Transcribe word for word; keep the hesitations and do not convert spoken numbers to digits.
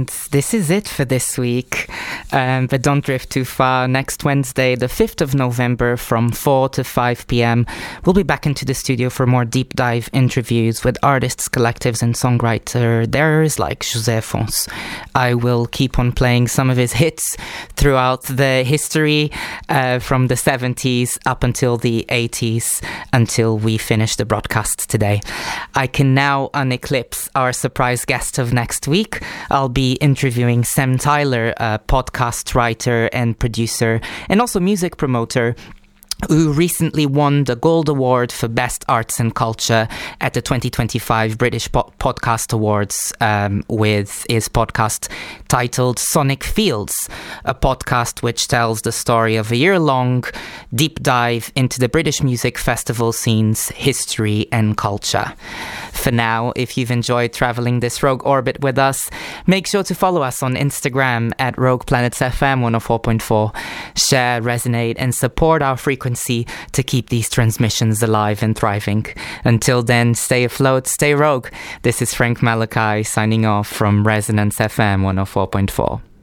And this is it for this week. Um, but don't drift too far. Next Wednesday, the fifth of November, from four to five p.m, we'll be back into the studio for more deep dive interviews with artists, collectives and songwriters like José Afonso. I will keep on playing some of his hits throughout the history uh, from the seventies up until the eighties, until we finish the broadcast today. I can now uneclipse our surprise guest of next week. I'll be interviewing Sam Tyler, a podcast writer and producer and also music promoter, who recently won the Gold Award for Best Arts and Culture at the twenty twenty-five British po- Podcast Awards um, with his podcast titled Sonic Fields, a podcast which tells the story of a year-long deep dive into the British music festival scene's history and culture. For now, if you've enjoyed traveling this Rogue Orbit with us, make sure to follow us on Instagram at Rogue Planets F M one oh four point four. Share, resonate, and support our frequency to keep these transmissions alive and thriving. Until then, stay afloat, stay rogue. This is Frank Malachi signing off from Resonance F M one oh four point four.